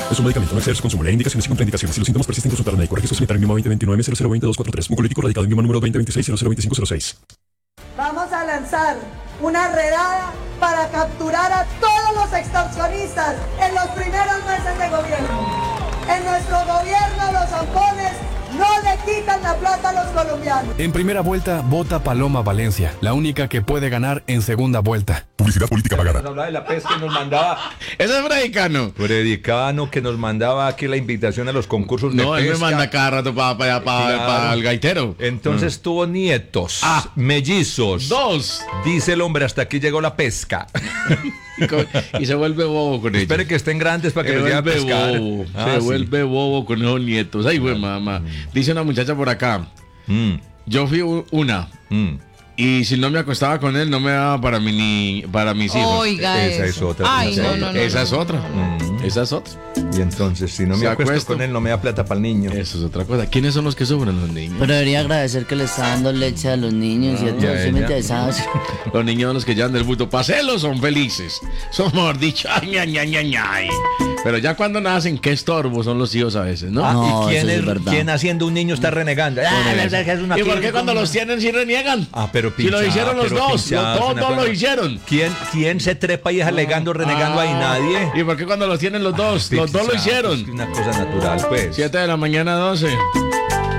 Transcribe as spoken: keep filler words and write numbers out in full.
Es un medicamento, no exceder su consumo. Leer indicaciones y contraindicaciones. Si los síntomas persisten, consultar al médico. Registro sanitario en Lima veinte veintinueve cero cero veinte dos cuatro tres. Mucolítico radicado en Lima número veinte veintiséis cero cero veinticinco cero seis. Vamos a lanzar una redada para capturar a todos los extorsionistas en los primeros meses de gobierno. En nuestro gobierno los zampones no le quitan la plata a los colombianos. En primera vuelta, vota Paloma Valencia, la única que puede ganar en segunda vuelta. Publicidad política pagada. Nos hablaba de la pesca y nos mandaba. Ese es Fredicano. Predicano que nos mandaba aquí la invitación a los concursos de No, él me pesca. manda cada rato para pa, pa, Claro. pa el gaitero. Entonces Mm. tuvo nietos, Ah. mellizos. Dos. Dice el hombre, hasta aquí llegó la pesca. Y, con- y se vuelve bobo con ellos. Espere que estén grandes para que Se los lleve a vuelve pescar. bobo. Ah, se sí. vuelve bobo con esos nietos. Ay, güey, mamá. Dice una muchacha por acá. Mm, Yo fui u- una. mm. Y si no me acostaba con él, no me daba para, mi ni, para mis hijos. Oiga, Esa eso. es otra. Ay, Esa no, es no, otra. no. Esa es otra. Mm. Esa es otra. Y entonces, si no me Se acuesto acuesto. con él, no me da plata para el niño. Eso es otra cosa. ¿Quiénes son los que sufren los niños? Pero debería agradecer que le está dando leche a los niños y a todos ya, los ya. interesados. Los niños son los que llevan del bulto paselo, son felices. Son, mejor dicho, ay, ay, ay, ay, ay. Pero ya cuando nacen, qué estorbo son los hijos a veces, ¿no? Ah, No, ¿y quién, eso sí es, es verdad. quién haciendo un niño está renegando? Ah, la verdad que es una ¿Y por aquí- qué cuando los tienen sí reniegan? Ah, pero Si lo pinchá, hicieron los pero dos, pinchá, los dos, una dos cosa- lo hicieron. ¿Quién, ¿Quién se trepa y es alegando, renegando ahí? Ah, Nadie. ¿Y por qué cuando los tienen los dos? Los dos lo Pinchá, hicieron. es una cosa natural, pues. siete de la mañana, doce.